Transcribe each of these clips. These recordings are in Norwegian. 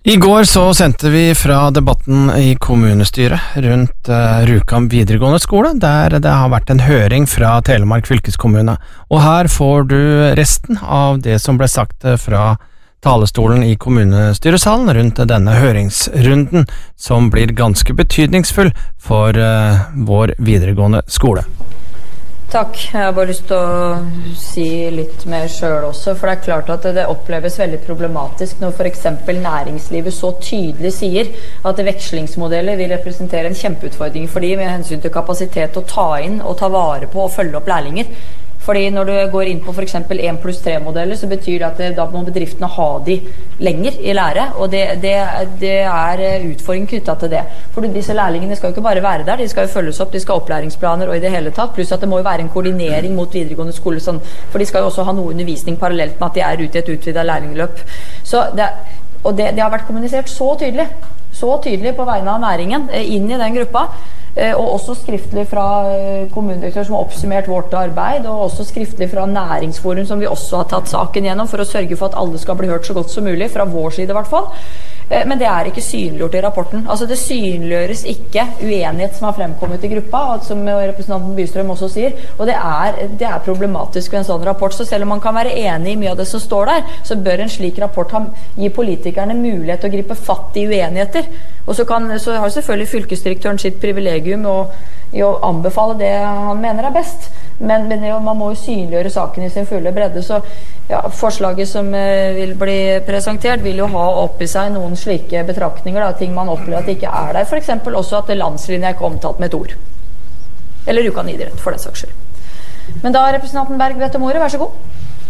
I går så sendte vi fra debatten i kommunestyret rundt Rjukan videregående skole, der det har vært en høring fra Telemark fylkeskommune. Og her får du resten av det som ble sagt fra talestolen i kommunestyresalen rundt denne høringsrunden, som blir ganske betydningsfull for vår videregående skole. Takk. Jeg har bare lyst til å si litt mer selv også, for det er klart at det oppleves veldig problematisk når for eksempel næringslivet så tydelig sier at vekslingsmodeller vil representere en kjempeutfordring for de med hensyn til kapasitet å ta inn og ta vare på og følge opp lærlinger. Fordi når du går inn på for eksempel 1+3-modeller, så betyr det at da må bedriftene ha de lenger i lære, og det er utfordring knyttet til det. For disse lærlingene skal jo ikke bare være der, de skal jo følges opp, de skal ha opplæringsplaner og i det hele tatt, pluss at det må jo være en koordinering mot videregående skole, sånn, for de skal jo også ha noe undervisning parallelt med at de er ute i et utvidet lærlingløp. Så det har vært kommunisert så tydelig på vegne av næringen inn i den gruppa, og også skriftlig fra kommunedirektør som har oppsummert vårt arbeid, og også skriftlig fra Næringsforum som vi også har tatt saken gjennom for å sørge for at alle skal bli hørt så godt som mulig, fra vår side i hvert fall. Men det er ikke synliggjort i rapporten. Altså det synliggjøres ikke uenighet som har fremkommet i gruppa, som representanten Bystrøm også sier, og det er problematisk ved en sånn rapport. Så selv om man kan være enig i mye av det som står der, så bør en slik rapport gi politikerne mulighet til å gripe fatt i uenigheter. Og så har selvfølgelig fylkesdirektøren sitt privilegium i å anbefale det han mener er best. Men man må jo synliggjøre saken i sin fulle bredde, så forslaget som vil bli presentert vil jo ha opp i seg noen slike betraktninger, ting man opplever at det ikke er der. For eksempel også at landslinja ikke er omtalt med et ord. Eller Rjukan idrett, for den saks skyld. Men da har representanten Berg bedt om ordet, vær så god.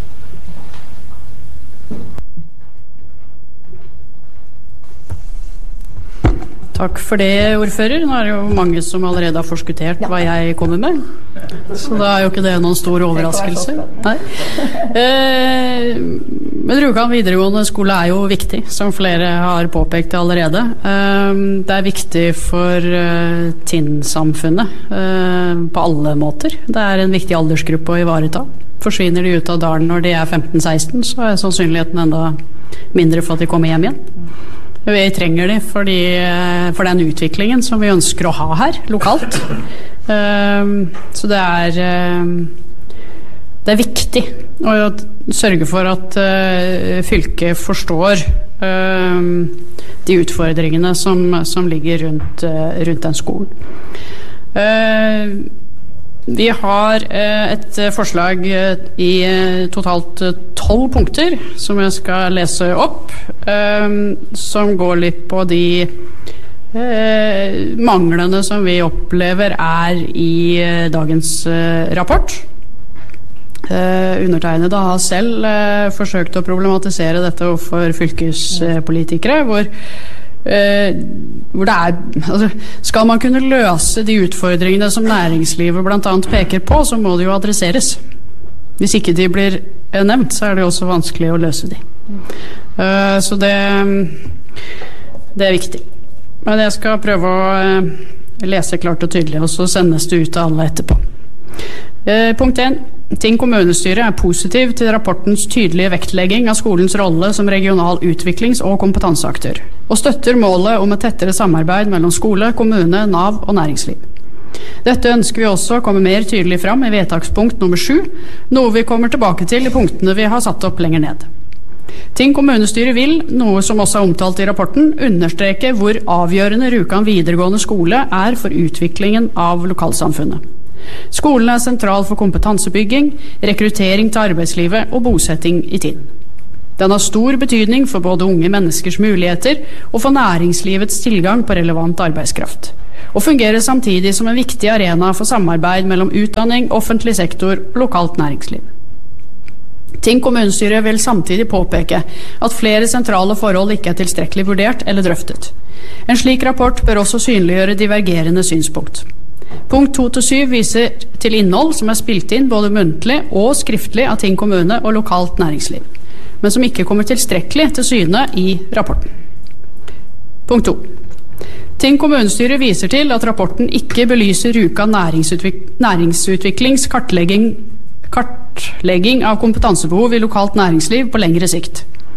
Takk for det, ordfører. Nå er det jo mange som allerede har forskuttert hva jeg kommer med. Så da er jo ikke det noen stor overraskelse. Nei. Men Rjukan videregående skole er jo viktig, som flere har påpekt allerede. Det er viktig for Tinn-samfunnet på alle måter. Det er en viktig aldersgruppe å ivareta. Forsvinner de ut av dalen når de er 15-16, så er sannsynligheten enda mindre for at de kommer hjem igjen. Vi trenger de for den utviklingen som vi ønsker å ha her, lokalt. Så det er viktig å sørge for at fylket forstår de utfordringene som ligger rundt den skolen. Vi har et forslag i totalt 12 punkter som jeg skal lese opp, som går litt på de manglene som vi opplever er i dagens rapport. Undertegnede har selv forsøkt å problematisere dette overfor fylkespolitikere, hvor det er, skal man kunne løse de utfordringene som næringslivet blant annet peker på, så må det jo adresseres. Hvis ikke de blir nevnt, så er det også vanskelig å løse de. Så det er viktig. Men jeg skal prøve å lese klart og tydelig, og så sendes det ut til alle etterpå. Punkt 1. Tinn kommunestyre er positiv til rapportens tydelige vektlegging av skolens rolle som regional utviklings- og kompetanseaktør, og støtter målet om et tettere samarbeid mellom skole, kommune, Nav og næringsliv. Dette ønsker vi også å komme mer tydelig fram i vedtakspunkt nummer 7, noe vi kommer tilbake til i punktene vi har satt opp lenger ned. Tinn kommunestyre vil, noe som også er omtalt i rapporten, understreke hvor avgjørende Rjukan videregående skole er for utviklingen av lokalsamfunnet. Skolen er sentral for kompetansebygging, rekruttering til arbeidslivet og bosetting i Tinn. Den har stor betydning for både unge menneskers muligheter og for næringslivets tilgang på relevant arbeidskraft, og fungerer samtidig som en viktig arena for samarbeid mellom utdanning, offentlig sektor og lokalt næringsliv. Tinn kommunestyre vil samtidig påpeke at flere sentrale forhold ikke er tilstrekkelig vurdert eller drøftet. En slik rapport bør også synliggjøre divergerende synspunkt. Punkt 2-7 viser til innhold som er spilt inn både muntlig og skriftlig av Tinn kommune og lokalt næringsliv, men som ikke kommer tilstrekkelig til syne i rapporten. Punkt 2. Tinn kommunestyre viser til at rapporten ikke belyser Rjukan næringsutviklings kartlegging av kompetansebehov i lokalt næringsliv på lengre sikt.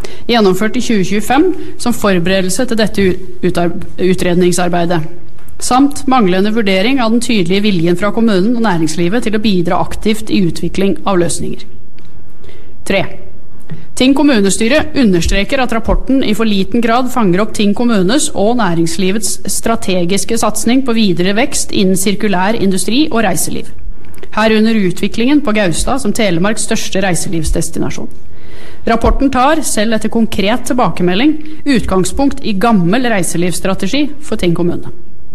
gjennomført i 2025 som forberedelse til dette utredningsarbeidet, samt manglende vurdering av den tydelige viljen fra kommunen og næringslivet til å bidra aktivt i utvikling av løsninger. 3. Tinn kommunestyre understreker at rapporten i for liten grad fanger opp Tinn kommunes og næringslivets strategiske satsning på videre vekst innen sirkulær industri og reiseliv, herunder utviklingen på Gaustad som Telemarks største reiselivsdestinasjon. Rapporten tar, selv etter konkret tilbakemelding, utgangspunkt i gammel reiselivsstrategi for Tinn kommune.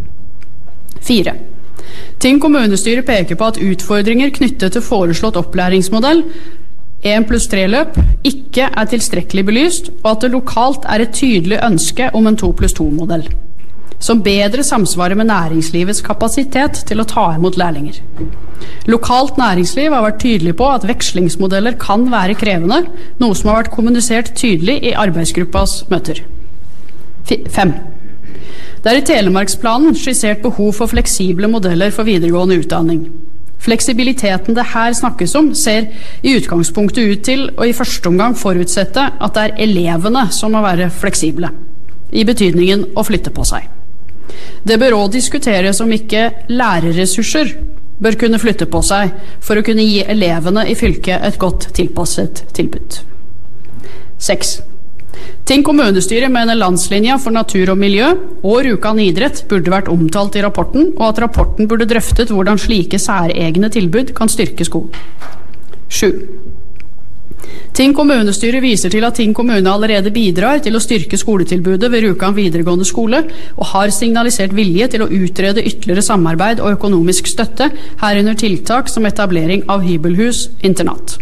4. Tinn kommunestyre peker på at utfordringer knyttet til foreslått opplæringsmodell 1+3-løp ikke tilstrekkelig belyst, og at det lokalt et tydelig ønske om en 2+2-modell, som bedre samsvarer med næringslivets kapasitet til å ta imot lærlinger. Lokalt næringsliv har vært tydelig på at vekslingsmodeller kan være krevende, noe som har vært kommunisert tydelig i arbeidsgruppas møter. 5. Det i Telemarksplanen skissert behov for fleksible modeller for videregående utdanning. Fleksibiliteten det her snakkes om ser i utgangspunktet ut til å i første omgang forutsette at det elevene som må være fleksible, i betydningen å flytte på seg. Det bør også diskuteres om ikke lærerressurser bør kunne flytte på seg for å kunne gi elevene i fylket et godt tilpasset tilbud. 6. Tinn kommunestyre mener landslinja for natur og miljø og Rjukan idrett burde vært omtalt i rapporten, og at rapporten burde drøftet hvordan slike særegne tilbud kan styrke skolen. 7. Tinn kommunestyre viser til at Tinn kommune allerede bidrar til å styrke skoletilbudet ved Rjukan videregående skole, og har signalisert vilje til å utrede ytterligere samarbeid og økonomisk støtte, herunder tiltak som etablering av hybelhus internat.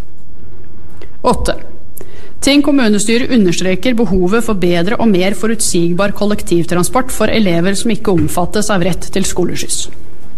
8. Tinn kommunestyre understreker behovet for bedre og mer forutsigbar kollektivtransport for elever som ikke omfattes av rett til skoleskyss.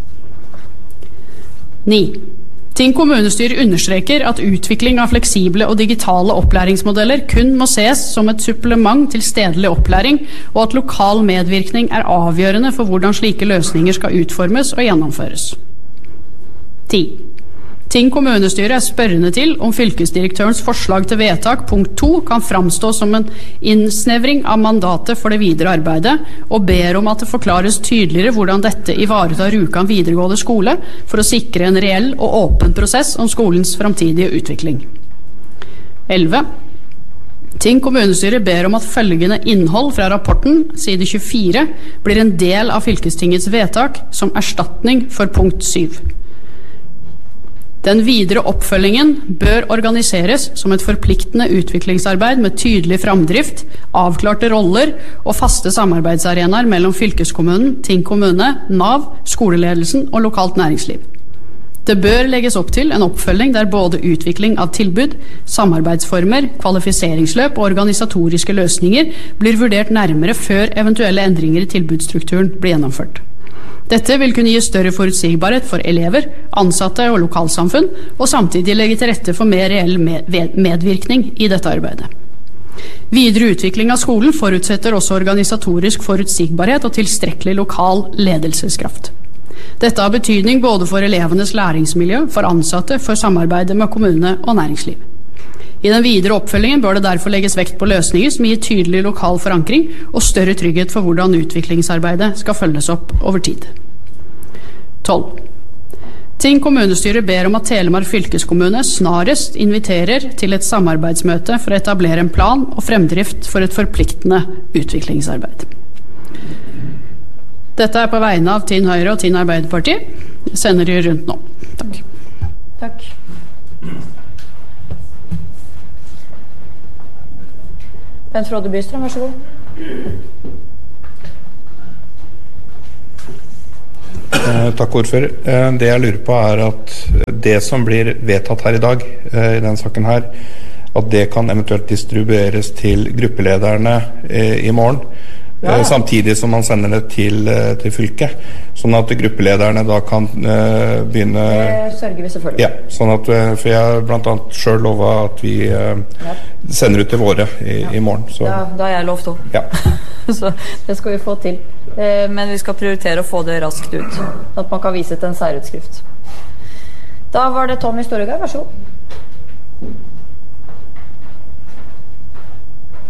9. Tinn kommunestyre understreker at utvikling av fleksible og digitale opplæringsmodeller kun må ses som et supplement til stedlig opplæring, og at lokal medvirkning avgjørende for hvordan slike løsninger skal utformes og gjennomføres. 10. Tinn kommunestyre spørrende til om fylkesdirektørens forslag til vedtak punkt 2 kan framstå som en innsnevring av mandatet for det videre arbeidet, og ber om at det forklares tydeligere hvordan dette ivaretar Rjukan videregående skole for å sikre en reell og åpen prosess om skolens framtidige utvikling. 11. Tinn kommunestyre ber om at følgende innhold fra rapporten, side 24, blir en del av fylkestingets vedtak som erstatning for punkt 7. Den videre oppfølgingen bør organiseres som et forpliktende utviklingsarbeid med tydelig framdrift, avklarte roller og faste samarbeidsarenaer mellom fylkeskommunen, Tinn kommune, NAV, skoleledelsen og lokalt næringsliv. Det bør legges opp til en oppfølging der både utvikling av tilbud, samarbeidsformer, kvalifiseringsløp og organisatoriske løsninger blir vurdert nærmere før eventuelle endringer i tilbudsstrukturen blir gjennomført. Dette vil kunne gi større forutsigbarhet for elever, ansatte og lokalsamfunn, og samtidig legge til rette for mer reell medvirkning i dette arbeidet. Videre utvikling av skolen forutsetter også organisatorisk forutsigbarhet og tilstrekkelig lokal ledelseskraft. Dette har betydning både for elevenes læringsmiljø, for ansatte, for samarbeidet med kommune og næringsliv. I den videre oppfølgingen bør det derfor legges vekt på løsninger som gir tydelig lokal forankring og større trygghet for hvordan utviklingsarbeidet skal følges opp over tid. 12. Tinn kommunestyre ber om at Telemark fylkeskommune snarest inviterer til et samarbeidsmøte for å etablere en plan og fremdrift for et forpliktende utviklingsarbeid. Dette på vegne av Tinn Høyre og Tinn Arbeiderparti. Jeg sender de rundt nå. Takk. Takk. Bent Frode Bystrøm, vær så god. Takk, ordfører. Det jeg lurer på at det som blir vedtatt her i dag, i denne saken her, at det kan eventuelt distribueres til gruppelederne i morgen, samtidig som man sender det til fylket, sånn at gruppelederne da kan begynne... Det sørger vi selvfølgelig. Ja, sånn at, for jeg blant annet selv lovet at vi sender ut til våre i morgen. Så. Da har jeg lovt også. Ja. Så det skal vi få til. Men vi skal prioritere å få det raskt ut, sånn at man kan vise til en særutskrift. Da var det Tommy Storegard, vær så god.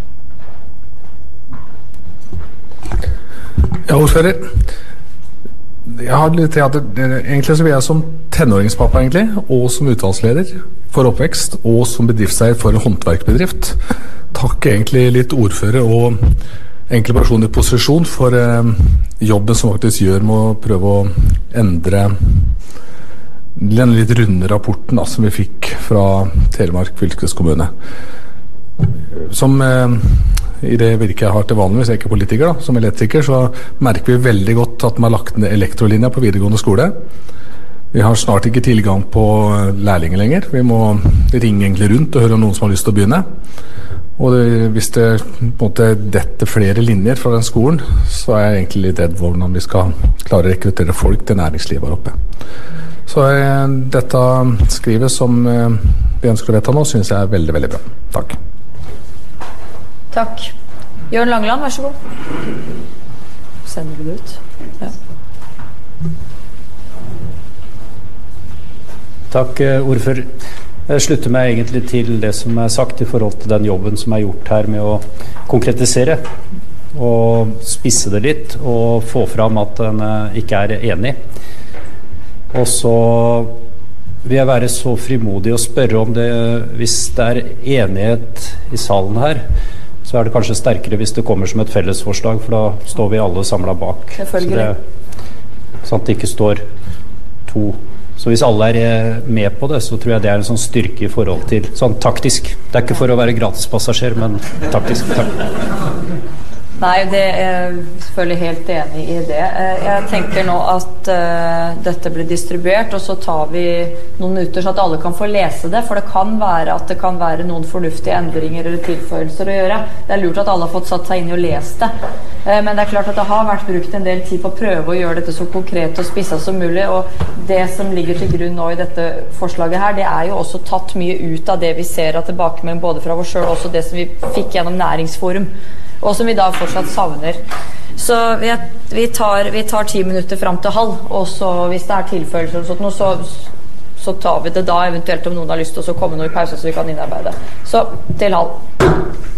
ordfører. Jeg har litt egentlig så vil jeg som tenåringspappa egentlig, og som utvalgsleder for oppvekst, og som bedriftseier for en håndverkbedrift, takke egentlig litt ordfører og enkle personer i posisjon for jobben som faktisk gjør med å prøve å endre den litt runde rapporten da, som vi fikk fra Telemark fylkeskommune. Som i det virket jeg har til vanlig, hvis jeg ikke er politiker da, som elektriker, så merker vi veldig godt at man har lagt ned elektrolinja på videregående skole. Vi har snart ikke tilgang på lærlinger lenger. Vi må ringe egentlig rundt og høre om noen som har lyst til å begynne. Og hvis det på en måte detter flere linjer fra den skolen, så er jeg egentlig litt redd hvordan vi skal klare å rekruttere folk til næringslivet her oppe. Så dette skrivet som vi ønsker å vedta nå, synes jeg er veldig, veldig bra. Takk. Takk. Jørn Langeland, vær så god. Sender du det ut? Ja. Takk, ordfører. Jeg slutter meg egentlig til det som er sagt i forhold til den jobben som er gjort her med å konkretisere og spisse det litt og få fram at en ikke er enig. Og så vil jeg være så frimodig å spørre om det, hvis det er enighet i salen her, så er det kanskje sterkere hvis det kommer som et fellesforslag, for da står vi alle samlet bak. Så det er sånn at det ikke står to. Så hvis alle er med på det, så tror jeg det er en sånn styrke i forhold til sånn taktisk. Det er ikke for å være gratispassasjer, men taktisk. Takk. Nei, det er selvfølgelig helt enig i det. Jeg tenker nå at dette blir distribuert, og så tar vi noen minutter så at alle kan få lese det, for det kan være at det kan være noen fornuftige endringer eller tilføyelser å gjøre. Det er lurt at alle har fått satt seg inn i å lese det. Men det er klart at det har vært brukt en del tid på å prøve å gjøre dette så konkret og spisset som mulig, og det som ligger til grunn nå i dette forslaget her, det er jo også tatt mye ut av det vi ser av tilbakemelding både fra oss selv og også det som vi fikk gjennom Næringsforum, og som vi da fortsatt savner. Så vi tar 10 minutter frem til halv, og så hvis det er tilføyelser og sånt, så tar vi det da, eventuelt om noen har lyst til å komme noe i pause så vi kan innarbeide. Så til halv.